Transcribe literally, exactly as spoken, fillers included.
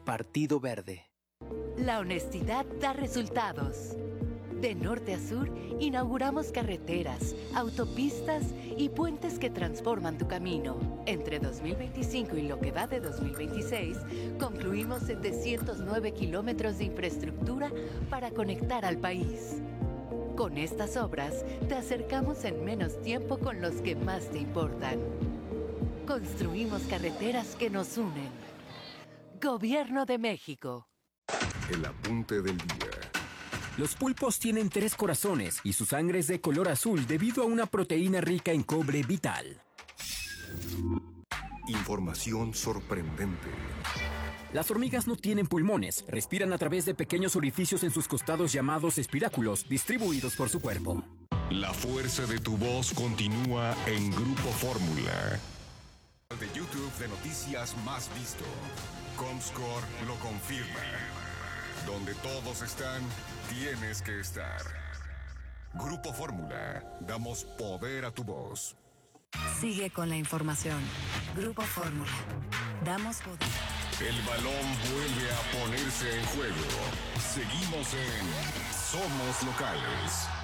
Partido Verde. La honestidad da resultados. De norte a sur, inauguramos carreteras, autopistas y puentes que transforman tu camino. Entre dos mil veinticinco y lo que va de dos mil veintiséis, concluimos setecientos nueve kilómetros de infraestructura para conectar al país. Con estas obras, te acercamos en menos tiempo con los que más te importan. Construimos carreteras que nos unen. Gobierno de México. El apunte del día. Los pulpos tienen tres corazones y su sangre es de color azul debido a una proteína rica en cobre vital. Información sorprendente. Las hormigas no tienen pulmones, respiran a través de pequeños orificios en sus costados llamados espiráculos, distribuidos por su cuerpo. La fuerza de tu voz continúa en Grupo Fórmula. De YouTube de noticias más visto. Comscore lo confirma. Donde todos están, tienes que estar. Grupo Fórmula, damos poder a tu voz. Sigue con la información. Grupo Fórmula, damos poder. El balón vuelve a ponerse en juego. Seguimos en Somos Locales.